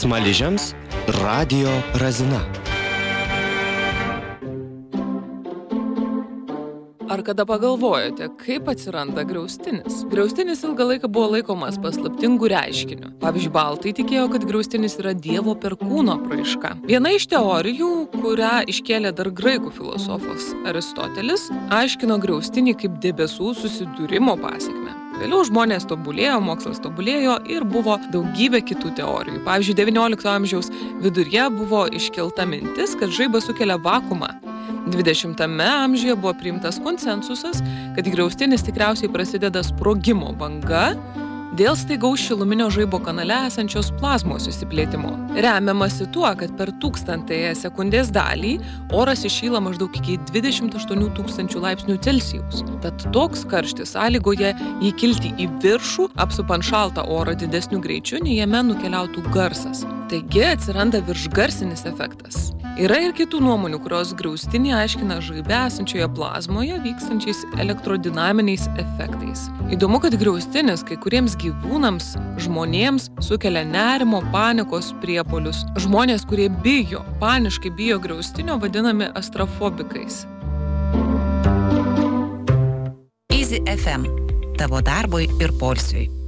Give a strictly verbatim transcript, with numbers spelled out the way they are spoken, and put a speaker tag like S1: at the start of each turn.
S1: Smaližiams radijo razina.
S2: Ar kada pagalvojote, kaip atsiranda griaustinis? Griaustinis ilgą laiką buvo laikomas paslaptingų reiškiniu. Pavyzdžiui, baltai tikėjo, kad griaustinis yra Dievo perkūno apraiška. Viena iš teorijų, kurią iškėlė dar graikų filosofas Aristotelis, aiškino griaustinį kaip debesų susidūrimo pasekmę. Vėliau žmonės tobulėjo, mokslas tobulėjo ir buvo daugybė kitų teorijų. Pavyzdžiui, devyniolikto amžiaus viduryje buvo iškelta mintis, kad žaibas sukelia vakuumą. dvidešimtame amžiuje buvo priimtas konsensusas, kad griaustinis tikriausiai prasideda sprogimo banga dėl staigaus šiluminio žaibo kanale esančios plazmos išsiplėtimo. Remiamasi tuo, kad per tūkstantąją sekundės dalį oras įšyla maždaug iki dvidešimt aštuonių tūkstančių laipsnių Celsijaus. Tad toks karštis sąlygoja jį kilti į viršų, apsupant šaltą orą didesniu greičiu, nei jame nukeliautų garsas. Taigi atsiranda viršgarsinis efektas. Yra ir kitų nuomonių, kurios griaustinį aiškina žaibe esančioje plazmoje vykstančiais elektrodinaminiais efektais. Įdomu, kad griaustinis kai kuriems gyvūnams, žmonėms sukelia nerimo, panikos priepuolius. Žmonės, kurie bijo, paniškai bijo griaustinio, vadinami astrofobikais.
S3: Easy F M. Tavo darbui ir poilsiui.